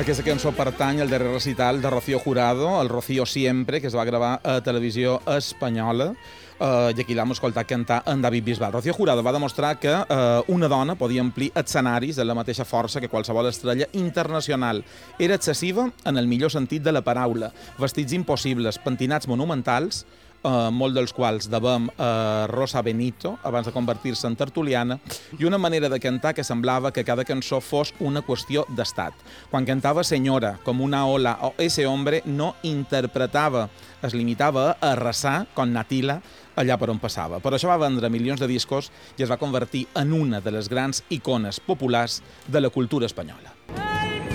Aquesta cançó pertany al darrer recital de Rocío Jurado, el Rocío Siempre, que es va gravar a Televisió Espanyola, i aquí l'hem escoltat cantar en David Bisbal. Rocío Jurado va demostrar que una dona podia omplir escenaris amb la mateixa força que qualsevol estrella internacional. Era excessiva en el millor sentit de la paraula. Vestits impossibles, pentinats monumentals, molts dels quals devem Rosa Benito, abans de convertir-se en tertuliana, i una manera de cantar que semblava que cada cançó fos una qüestió d'estat. Quan cantava Senyora, com una ola o Ese hombre, no interpretava, es limitava a arrasar, com Natila, allà per on passava. Per això va vendre milions de discos i es va convertir en una de les grans icones populars de la cultura espanyola.